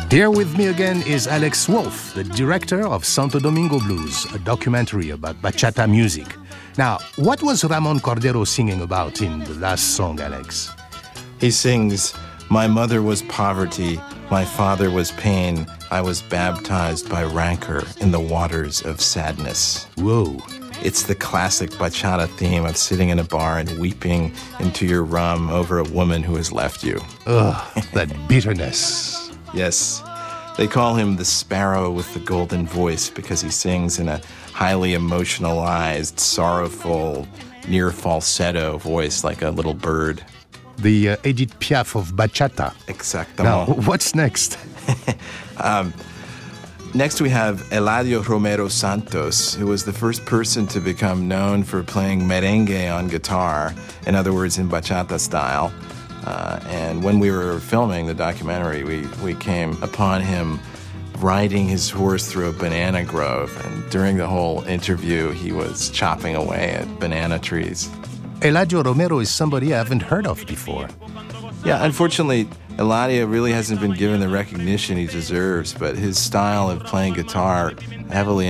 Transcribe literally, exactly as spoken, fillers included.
Here with me again is Alex Wolff, the director of Santo Domingo Blues, a documentary about bachata music. Now, what was Ramon Cordero singing about in the last song, Alex? He sings, "My mother was poverty, my father was pain, I was baptized by rancor in the waters of sadness." Whoa. It's the classic bachata theme of sitting in a bar and weeping into your rum over a woman who has left you. Ugh, that bitterness. Yes, they call him the sparrow with the golden voice because he sings in a highly emotionalized, sorrowful, near falsetto voice like a little bird. The uh, Edith Piaf of bachata. Exactamente. Now, what's next? um, next we have Eladio Romero Santos, who was the first person to become known for playing merengue on guitar, in other words, in bachata style. Uh, and when we were filming the documentary, we, we came upon him riding his horse through a banana grove. And during the whole interview, he was chopping away at banana trees. Eladio Romero is somebody I haven't heard of before. Yeah, unfortunately, Eladio really hasn't been given the recognition he deserves, but his style of playing guitar heavily